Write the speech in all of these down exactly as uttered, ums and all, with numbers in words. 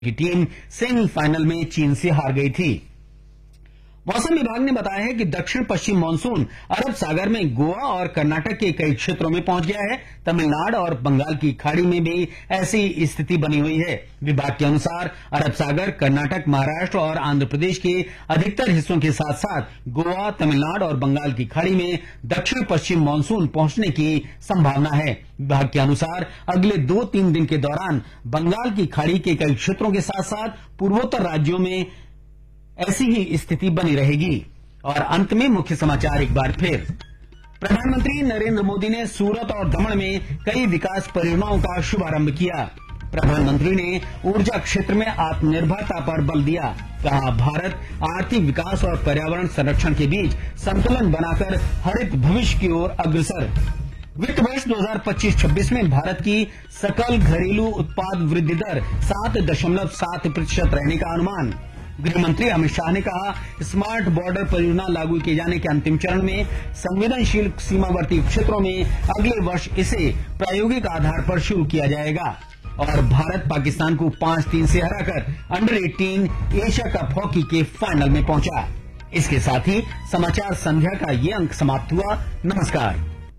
की team semifinal में चीन से हार गई थी। मौसम विभाग ने बताया है कि दक्षिण पश्चिम मानसून अरब सागर में गोवा और कर्नाटक के कई क्षेत्रों में पहुंच गया है। तमिलनाडु और बंगाल की खाड़ी में भी ऐसी स्थिति बनी हुई है। विभाग के अनुसार अरब सागर, कर्नाटक, महाराष्ट्र और आंध्र प्रदेश के अधिकतर हिस्सों के साथ साथ गोवा, तमिलनाडु और बंगाल की खाड़ी में दक्षिण पश्चिम मानसून पहुंचने की संभावना है। विभाग के अनुसार अगले दो तीन दिन के दौरान बंगाल की खाड़ी के कई क्षेत्रों के साथ साथ पूर्वोत्तर राज्यों में ऐसी ही स्थिति बनी रहेगी। और अंत में मुख्य समाचार एक बार फिर। प्रधानमंत्री नरेंद्र मोदी ने सूरत और दमन में कई विकास परियोजनाओं का शुभारंभ किया। प्रधानमंत्री ने ऊर्जा क्षेत्र में आत्मनिर्भरता पर बल दिया। कहा, भारत आर्थिक विकास और पर्यावरण संरक्षण के बीच संतुलन बनाकर हरित भविष्य की ओर अग्रसर। वित्त वर्ष दो हज़ार पच्चीस छब्बीस में भारत की सकल घरेलू उत्पाद वृद्धि दर सात दशमलव सात प्रतिशत रहने का अनुमान। गृह मंत्री अमित शाह ने कहा, स्मार्ट बॉर्डर परियोजना लागू किए जाने के अंतिम चरण में संवेदनशील सीमावर्ती क्षेत्रों में अगले वर्ष इसे प्रायोगिक आधार पर शुरू किया जाएगा। और भारत पाकिस्तान को पांच तीन से हराकर अंडर अठारह एशिया कप हॉकी के फाइनल में पहुंचा। इसके साथ ही समाचार संध्या का ये अंक समाप्त हुआ। नमस्कार।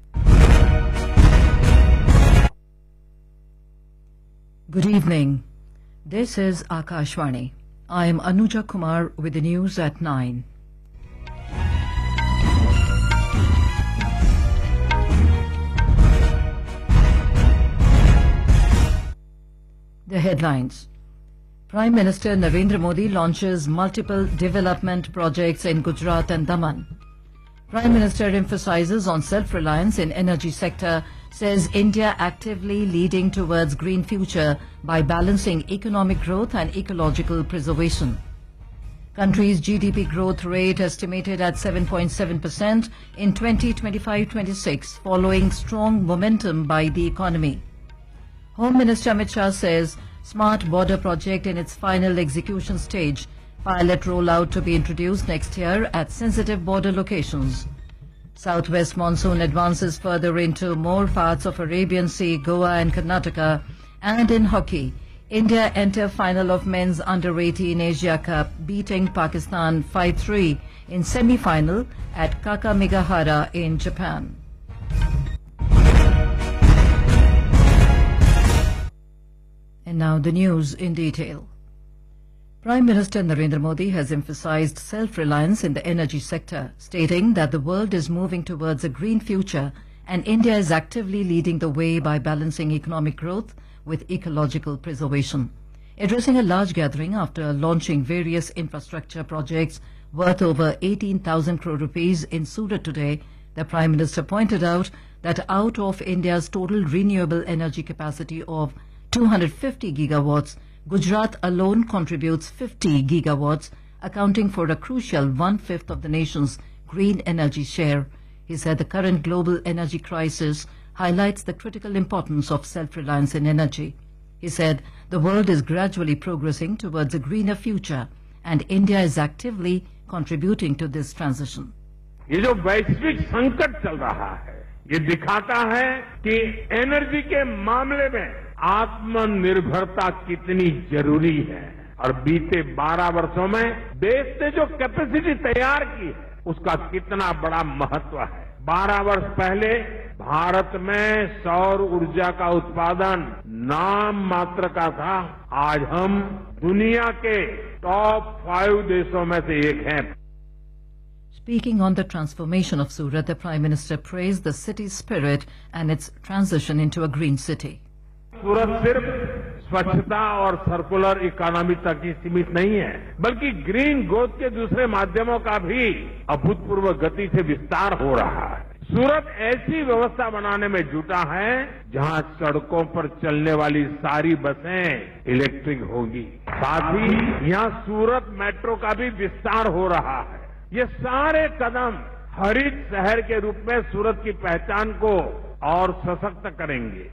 Good evening. This is Akashvani. I am Anuja Kumar with the news at nine. The headlines. Prime Minister Narendra Modi launches multiple development projects in Gujarat and Daman. Prime Minister emphasizes on self-reliance in energy sector, says India actively leading towards green future by balancing economic growth and ecological preservation. Country's G D P growth rate estimated at seven point seven percent in twenty twenty-five twenty-six, following strong momentum by the economy. Home Minister Amit Shah says Smart Border project in its final execution stage. Pilot rollout to be introduced next year at sensitive border locations. Southwest monsoon advances further into more parts of Arabian Sea, Goa and Karnataka. And in hockey, India enter final of men's under eighteen Asia Cup, beating Pakistan five three in semi-final at Kakamegahara in Japan. And now the news in detail. Prime Minister Narendra Modi has emphasized self-reliance in the energy sector, stating that the world is moving towards a green future and India is actively leading the way by balancing economic growth with ecological preservation. Addressing a large gathering after launching various infrastructure projects worth over eighteen thousand crore rupees in Surat today, the Prime Minister pointed out that out of India's total renewable energy capacity of two hundred fifty gigawatts, Gujarat alone contributes fifty gigawatts, accounting for a crucial one-fifth of the nation's green energy share. He said the current global energy crisis highlights the critical importance of self-reliance in energy. He said the world is gradually progressing towards a greener future and India is actively contributing to this transition. ये जो वैश्विक संकट चल रहा है, ये दिखाता है कि एनर्जी के मामले में आत्मनिर्भरता कितनी जरूरी है। और बीते बारह वर्षों में देश ने जो कैपेसिटी तैयार की है, उसका कितना बड़ा महत्व है। बारह वर्ष पहले भारत में सौर ऊर्जा का उत्पादन नाम मात्र का था। आज हम दुनिया के टॉप फाइव देशों में से एक हैं। Speaking on the transformation of Surat, the Prime Minister praised the city's spirit and its transition into a green city. सूरत सिर्फ स्वच्छता और सर्कुलर इकोनॉमी तक ही सीमित नहीं है, बल्कि ग्रीन ग्रोथ के दूसरे माध्यमों का भी अभूतपूर्व गति से विस्तार हो रहा है। सूरत ऐसी व्यवस्था बनाने में जुटा है जहां सड़कों पर चलने वाली सारी बसें इलेक्ट्रिक होगी। साथ ही यहां सूरत मेट्रो का भी विस्तार हो रहा है। ये सारे कदम हरित शहर के रूप में सूरत की पहचान को और सशक्त करेंगे।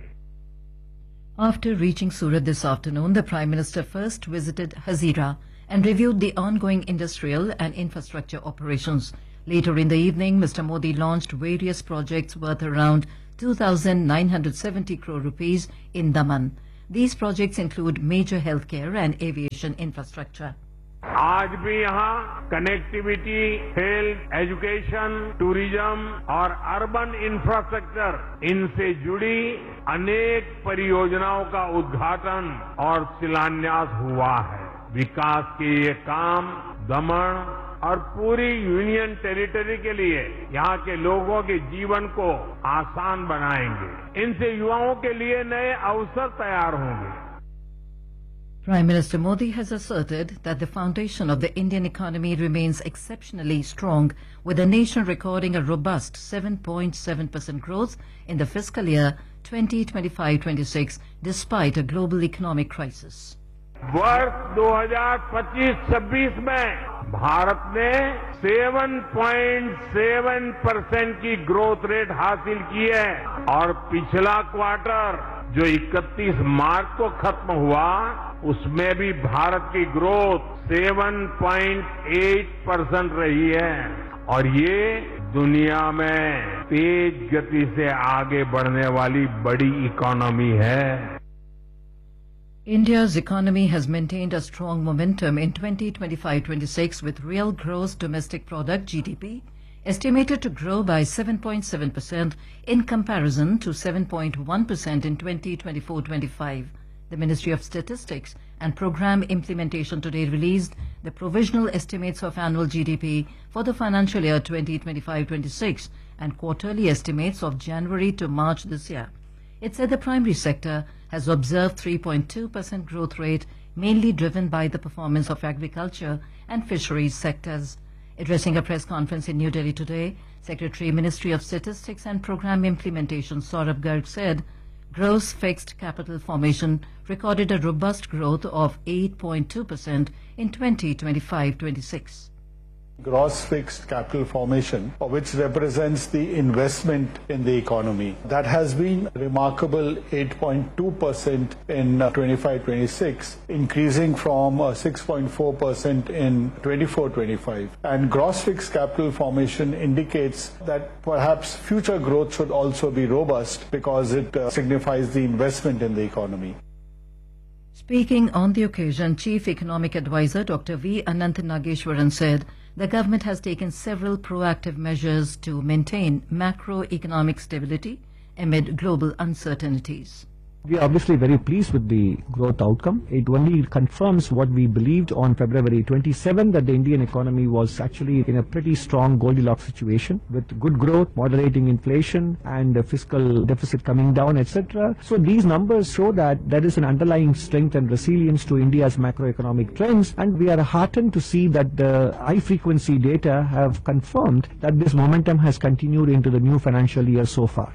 After reaching Surat this afternoon, the Prime Minister first visited Hazira and reviewed the ongoing industrial and infrastructure operations. Later in the evening, Mister Modi launched various projects worth around two thousand nine hundred seventy crore rupees in Daman. These projects include major healthcare and aviation infrastructure. आज भी यहाँ connectivity, health, education, tourism और urban infrastructure, इनसे जुड़ी अनेक परियोजनाओं का उद्घाटन और शिलान्यास हुआ है। विकास के ये काम दमन और पूरी यूनियन टेरिटरी के लिए यहाँ के लोगों के जीवन को आसान बनाएंगे। इनसे युवाओं के लिए नए अवसर तैयार होंगे। Prime Minister Modi has asserted that the foundation of the Indian economy remains exceptionally strong, with the nation recording a robust seven point seven percent growth in the fiscal year twenty twenty-five twenty-six despite a global economic crisis. वर्ष दो हज़ार पच्चीस छब्बीस में भारत ने सात point सात percent की ग्रोथ रेट हासिल की है और पिछला क्वार्टर जो इकतीस मार्च को खत्म हुआ उसमें भी भारत की ग्रोथ सात पॉइंट आठ परसेंट रही है और ये दुनिया में तेज गति से आगे बढ़ने वाली बड़ी इकोनॉमी है। India's economy has maintained a strong momentum in twenty twenty-five twenty-six with real gross domestic product G D P estimated to grow by seven point seven percent in comparison to seven point one percent in twenty twenty-four twenty-five. The Ministry of Statistics and Program Implementation today released the provisional estimates of annual G D P for the financial year twenty twenty-five twenty-six and quarterly estimates of January to March this year. It said the primary sector has observed three point two percent growth rate, mainly driven by the performance of agriculture and fisheries sectors. Addressing a press conference in New Delhi today, Secretary, Ministry of Statistics and Program Implementation Saurabh Garg said gross fixed capital formation recorded a robust growth of eight point two percent in twenty twenty-five twenty-six. Gross fixed capital formation, which represents the investment in the economy. That has been remarkable eight point two percent in twenty-five twenty-six, increasing from uh, six point four percent in twenty-four twenty-five. And gross fixed capital formation indicates that perhaps future growth should also be robust because it uh, signifies the investment in the economy. Speaking on the occasion, Chief Economic Advisor Doctor V. Anant Nageshwaran said the government has taken several proactive measures to maintain macroeconomic stability amid global uncertainties. We are obviously very pleased with the growth outcome. It only confirms what we believed on February twenty-seventh, that the Indian economy was actually in a pretty strong Goldilocks situation with good growth, moderating inflation and the fiscal deficit coming down, et cetera. So these numbers show that there is an underlying strength and resilience to India's macroeconomic trends, and we are heartened to see that the high-frequency data have confirmed that this momentum has continued into the new financial year so far.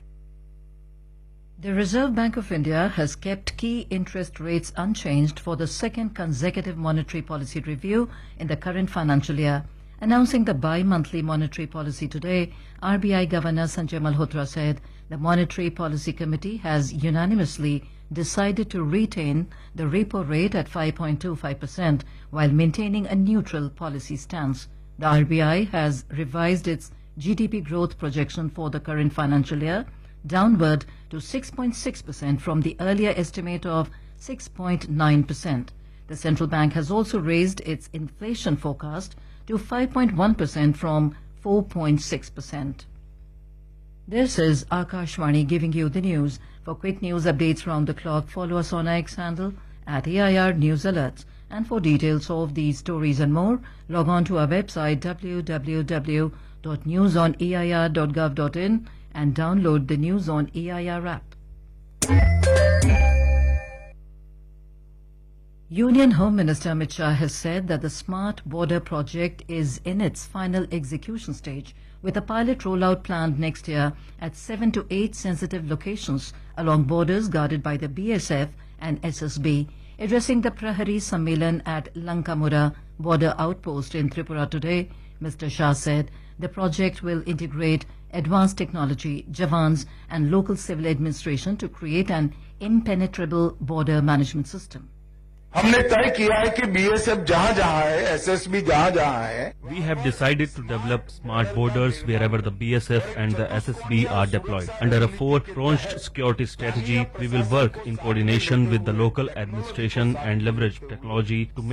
The Reserve Bank of India has kept key interest rates unchanged for the second consecutive monetary policy review in the current financial year. Announcing the bi-monthly monetary policy today, R B I Governor Sanjay Malhotra said the Monetary Policy Committee has unanimously decided to retain the repo rate at five point two five percent while maintaining a neutral policy stance. The R B I has revised its G D P growth projection for the current financial year downward to six point six percent from the earlier estimate of six point nine percent. The central bank has also raised its inflation forecast to five point one percent from four point six percent. This is Akashvani giving you the news. For quick news updates round the clock, follow us on our X handle at A I R News Alerts. And for details of these stories and more, log on to our website w w w dot news on a i r dot gov dot in and download the News on A I R app. Union Home Minister Amit Shah has said that the Smart Border project is in its final execution stage, with a pilot rollout planned next year at seven to eight sensitive locations along borders guarded by the B S F and S S B. Addressing the Prahari Sammelan at Lankamura border outpost in Tripura today, Mister Shah said the project will integrate advanced technology, Jawans and local civil administration to create an impenetrable border management system. हमने तय किया है कि BSF जहां जहां है, SSB जहां जहां है, We have decided to develop smart borders wherever the B S F and the S S B are deployed. Under a four-pronged security strategy, we will work in coordination with the local administration and leverage technology to make